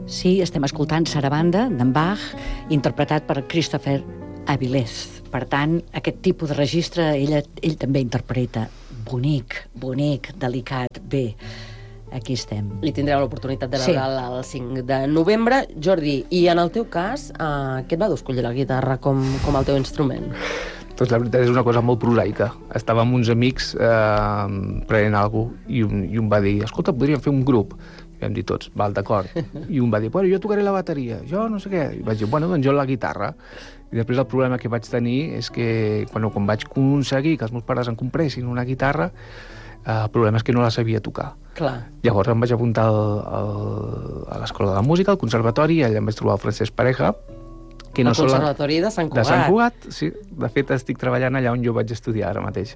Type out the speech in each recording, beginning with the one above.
Sí, estem escoltant Sarabanda, d'en Bach, interpretat per Christopher Avilés. Per tant, aquest tipus de registre ell també interpreta. Bonic, delicat, bé. Aquí estem. I tindreu l'oportunitat de veure'l el 5 de novembre. Jordi, i en el teu cas, què et va d'escollir la guitarra com el teu instrument? Doncs la veritat és una cosa molt prosaica. Estava amb uns amics prenent alguna cosa i un va dir, escolta, podríem fer un grup. I vam dir tots, val, d'acord. I un va dir, bueno, jo tocaré la bateria, jo no sé què. I vaig dir, bueno, doncs jo la guitarra. I després el problema que vaig tenir és que quan vaig aconseguir que els meus pares em compressin una guitarra, el problema és que no la sabia tocar. Clar. Llavors em vaig apuntar a l'Escola de Música, al Conservatori, i allà em vaig trobar el Francesc Pareja, que no el Conservatori de Sant Cugat. De Sant Cugat, sí. De fet, estic treballant allà on jo vaig estudiar ara mateix.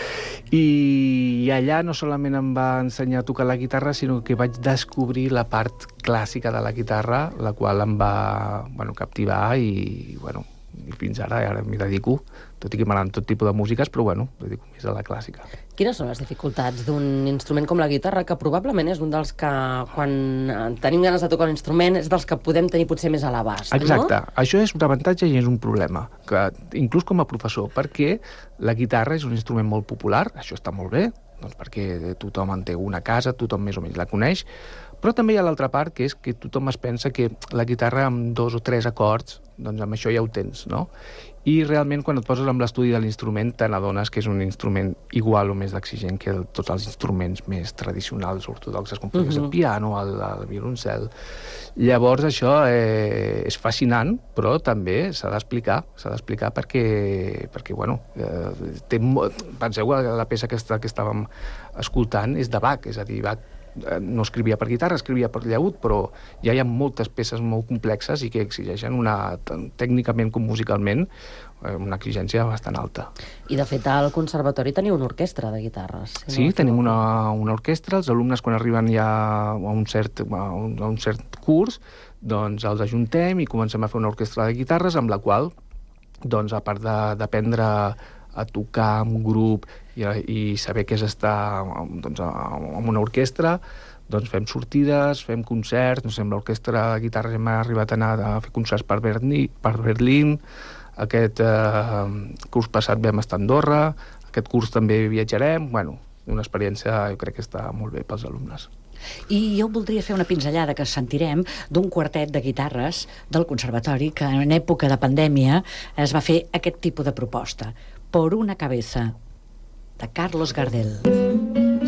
I allà no solament em va ensenyar a tocar la guitarra, sinó que vaig descobrir la part clàssica de la guitarra, la qual em va captivar i fins ara m'hi dedico, tot i que m'agraden tot tipus de músiques, però dedico més a la clàssica. Quines són les dificultats d'un instrument com la guitarra, que probablement és un dels que, quan tenim ganes de tocar un instrument, és dels que podem tenir potser més a l'abast, no? Exacte. Això és un avantatge i és un problema, que inclús com a professor, perquè la guitarra és un instrument molt popular, això està molt bé, doncs perquè tothom en té una a casa, tothom més o menys la coneix, però també hi ha l'altra part, que és que tothom es pensa que la guitarra amb 2 o 3 acords, doncs amb això ja ho tens, no? I realment quan et poses amb l'estudi de l'instrument te n'adones que és un instrument igual o més exigent que tots els instruments més tradicionals, ortodoxes, com podria ser el piano, el violoncel. Llavors això és fascinant, però també s'ha d'explicar perquè penseu que la peça que estàvem escoltant és de Bach, és a dir, Bach no escrivia per guitarra, escrivia per llaüt, però ja hi ha moltes peces molt complexes i que exigeixen tècnicament com musicalment una exigència bastant alta. I de fet al conservatori teniu una orquestra de guitarres. Sí, tenim una orquestra, els alumnes quan arriben ja a un cert curs, doncs els ajuntem i comencem a fer una orquestra de guitarres amb la qual, doncs a part d'aprendre a tocar en un grup i saber què és estar en una orquestra, doncs fem sortides, fem concerts, amb l'orquestra de guitarres hem arribat a anar a fer concerts per Berlín, aquest curs passat vam estar a Andorra, aquest curs també viatjarem, una experiència jo crec que està molt bé pels alumnes. I jo voldria fer una pinzellada que sentirem d'un quartet de guitarres del Conservatori que en època de pandèmia es va fer aquest tipus de proposta. Por una cabeza, de Carlos Gardel.